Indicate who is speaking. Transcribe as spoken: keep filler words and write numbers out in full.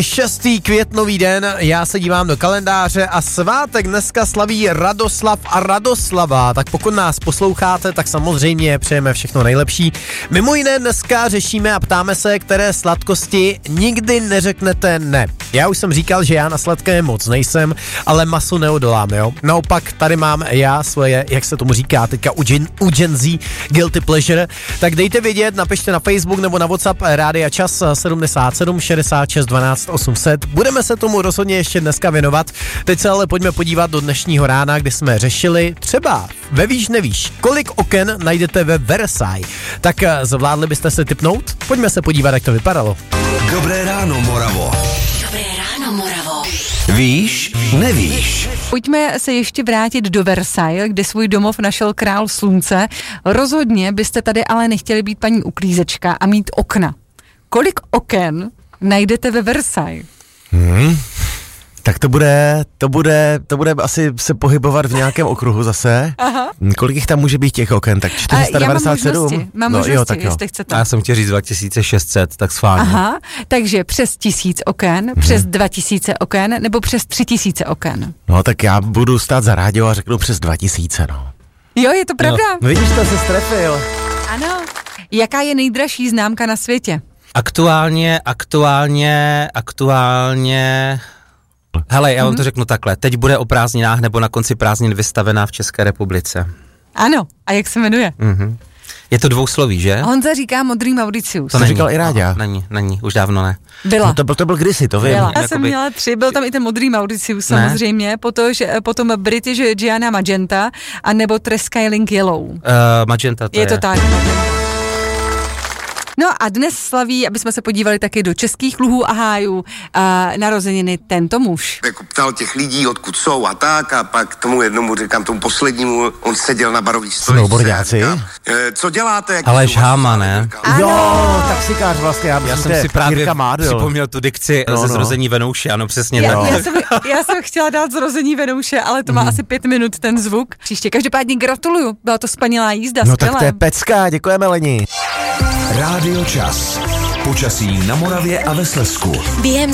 Speaker 1: šestý květnový den, já se dívám do kalendáře a svátek dneska slaví Radoslav a Radoslava, tak pokud nás posloucháte, tak samozřejmě přejeme všechno nejlepší. Mimo jiné dneska řešíme a ptáme se, které sladkosti nikdy neřeknete ne. Já už jsem říkal, že já na sladké moc nejsem, ale masu neodolám, jo. Naopak tady mám já svoje, jak se tomu říká teďka u Gen, u Gen Z, guilty pleasure, tak dejte vědět, napište na Facebook nebo na WhatsApp Rádia Čas sedmdesát sedm šedesát šest dvanáct osm set. Budeme se tomu rozhodně ještě dneska věnovat. Teď se ale pojďme podívat do dnešního rána, kdy jsme řešili třeba ve víš nevíš, kolik oken najdete ve Versailles. Tak zvládli byste se tipnout? Pojďme se podívat, jak to vypadalo.
Speaker 2: Dobré ráno, Moravo.
Speaker 3: Dobré ráno, Moravo.
Speaker 2: Víš, nevíš.
Speaker 4: Pojďme se ještě vrátit do Versailles, kde svůj domov našel král slunce. Rozhodně byste tady ale nechtěli být paní uklízečka a mít okna. Kolik oken najdete ve Versailles?
Speaker 1: Hmm. Tak to bude, to bude, to bude asi se pohybovat v nějakém okruhu zase. Aha. Kolik jich tam může být těch oken? Tak čtyři sta devadesát sedm?
Speaker 4: Já mám možnosti, mám
Speaker 1: no,
Speaker 4: možnosti,
Speaker 1: jo, tak jo.
Speaker 4: jestli chcete.
Speaker 5: Já jsem chtěl říct dva tisíce šest set, tak schválně.
Speaker 4: Aha, takže přes tisíc oken, hmm. přes dva tisíce oken, nebo přes tři tisíce oken?
Speaker 1: No tak já budu stát za rádio a řeknu přes dva tisíce, no.
Speaker 4: Jo, je to pravda.
Speaker 1: No, vidíš, to se strefil.
Speaker 4: Ano. Jaká je nejdražší známka na světě?
Speaker 5: Aktuálně, aktuálně, aktuálně... Hele, já vám to řeknu takhle. Teď bude o prázdninách nebo na konci prázdnin vystavená v České republice.
Speaker 4: Ano. A jak se jmenuje?
Speaker 5: Mhm. Je to dvousloví, že?
Speaker 4: Honza říká Modrý Mauricius.
Speaker 5: To
Speaker 1: není. Říkal i Ráďa.
Speaker 5: No, není, není, už dávno ne.
Speaker 4: Byla.
Speaker 1: No to byl, to byl kdysi, to vím.
Speaker 4: Byla. Já
Speaker 5: Jakoby...
Speaker 4: jsem měla tři, byl tam i ten Modrý Mauricius samozřejmě, potom, potom British Gianna Magenta a nebo Treskyling Yellow. Uh,
Speaker 5: Magenta to je.
Speaker 4: Je to tak. No a dnes slaví, aby jsme se podívali taky do českých luhů a hájů, a narozeniny tento muž.
Speaker 6: Jako ptal těch lidí, odkud jsou a tak, a pak tomu jednomu říkám, tomu poslednímu, on seděl na barový stoličce.
Speaker 1: Snowboardáci?
Speaker 6: Co děláte? Jak
Speaker 5: Aleš Háma, ne?
Speaker 1: Jo, taxikář vlastně, já,
Speaker 5: Já jsem si právě
Speaker 1: Mádl.
Speaker 5: připomněl tu dikci
Speaker 1: no,
Speaker 5: ze
Speaker 1: no.
Speaker 5: Zrození Venouše, ano, přesně
Speaker 4: Já,
Speaker 5: tak.
Speaker 4: já, jsem, já jsem chtěla dát Zrození Venouše, ale to má mm. asi pět minut ten zvuk. Příště. Každopádně gratuluju, byla to spanilá jízda,
Speaker 1: No
Speaker 4: skvělé.
Speaker 1: tak to je pecka, děkujeme Leni.
Speaker 2: Rádio Čas. Počasí na Moravě a ve Slezsku.
Speaker 3: Během